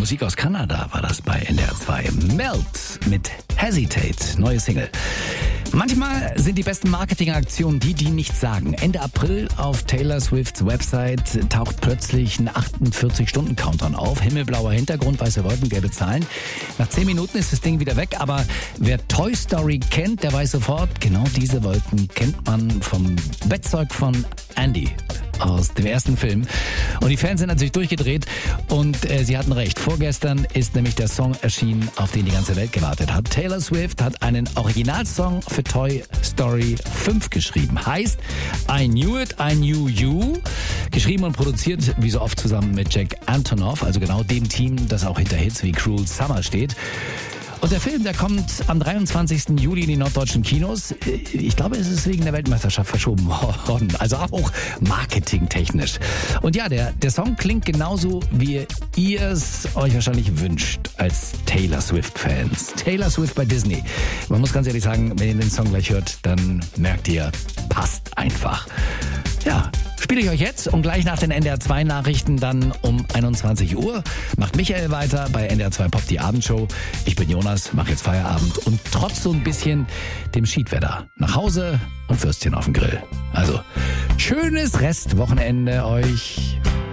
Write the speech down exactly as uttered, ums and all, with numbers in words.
Musik aus Kanada war das bei N D R zwei. Melt mit Hesitate, neue Single. Manchmal sind die besten Marketingaktionen die, die nichts sagen. Ende April auf Taylor Swifts Website taucht plötzlich ein achtundvierzig-Stunden-Countdown auf. Himmelblauer Hintergrund, weiße Wolken, gelbe Zahlen. Nach zehn Minuten ist das Ding wieder weg, aber wer Toy Story kennt, der weiß sofort, genau diese Wolken kennt man vom Bettzeug von Andy aus dem ersten Film. Und die Fans sind natürlich durchgedreht und äh, sie hatten recht. Vorgestern ist nämlich der Song erschienen, auf den die ganze Welt gewartet hat. Taylor Swift hat einen Originalsong für Toy Story fünf geschrieben. Heißt I Knew It, I Knew You. Geschrieben und produziert, wie so oft, zusammen mit Jack Antonoff, also genau dem Team, das auch hinter Hits wie Cruel Summer steht. Und der Film, der kommt am dreiundzwanzigsten Juli in die norddeutschen Kinos. Ich glaube, es ist wegen der Weltmeisterschaft verschoben worden. Also auch marketingtechnisch. Und ja, der, der Song klingt genauso, wie ihr es euch wahrscheinlich wünscht als Taylor Swift-Fans. Taylor Swift bei Disney. Man muss ganz ehrlich sagen, wenn ihr den Song gleich hört, dann merkt ihr, passt einfach. Ja, spiele ich euch jetzt und gleich nach den N D R zwei Nachrichten dann um einundzwanzig Uhr macht Michael weiter bei N D R zwei Pop die Abendshow. Ich bin Jonas, mache jetzt Feierabend und trotz so ein bisschen dem Schiedwetter nach Hause und Würstchen auf dem Grill. Also, schönes Restwochenende euch.